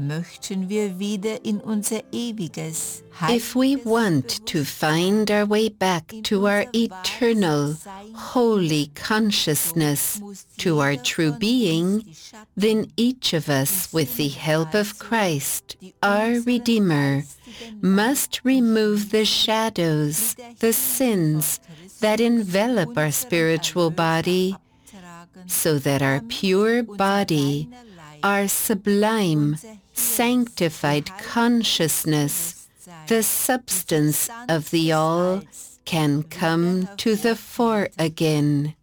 möchten wir wieder in unser ewiges, If we want to find our way back to our eternal, holy consciousness, to our true being, then each of us, with the help of Christ, our Redeemer, must remove the shadows, the sins that envelop our spiritual body, so that our pure body, our sublime, sanctified consciousness, the substance of the All, can come to the fore again.